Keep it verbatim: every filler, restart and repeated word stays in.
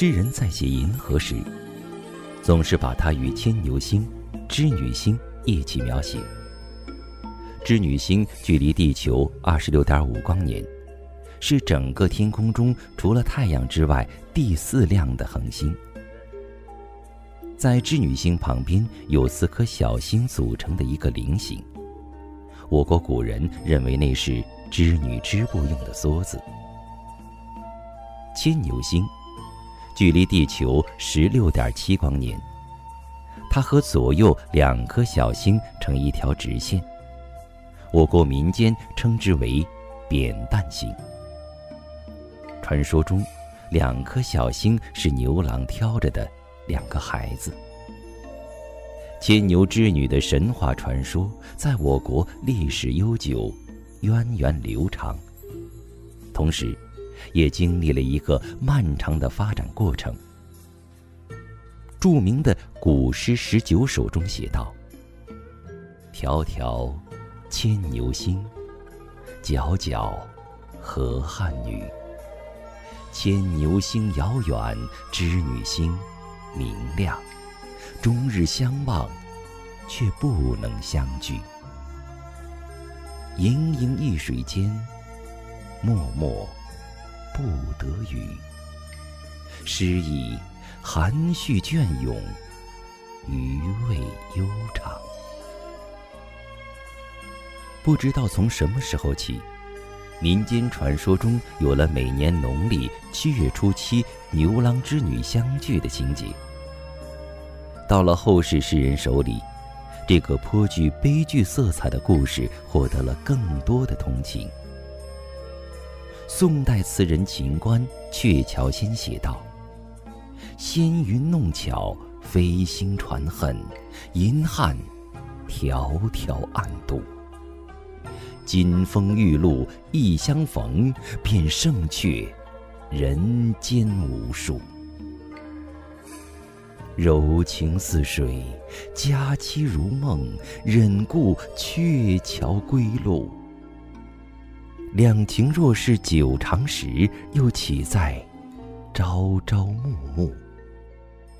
诗人在写银河时，总是把它与牵牛星、织女星一起描写。织女星距离地球 二十六点五光年，是整个天空中除了太阳之外第四亮的恒星。在织女星旁边有四颗小星组成的一个菱形，我国古人认为那是织女织布用的梭子。牵牛星距离地球 十六点七光年，它和左右两颗小星成一条直线，我国民间称之为扁担星。传说中，两颗小星是牛郎挑着的两个孩子。牵牛织女的神话传说在我国历史悠久，源远流长，同时也经历了一个漫长的发展过程。著名的古诗十九首中写道：迢迢牵牛星，皎皎河汉女。牵牛星遥远，织女星明亮，终日相望，却不能相聚。盈盈一水间，脉脉不得语。诗意含蓄隽永，余味悠长。不知道从什么时候起，民间传说中有了每年农历七月初七牛郎织女相聚的情节。到了后世诗人手里，这个颇具悲剧色彩的故事获得了更多的同情。宋代词人秦观《鹊桥仙》写道：纤云弄巧，飞星传恨，银汉迢迢暗度。金风玉露一相逢，便胜却人间无数。柔情似水，佳期如梦，忍顾鹊桥归路。两情若是久长时，又岂在朝朝暮暮。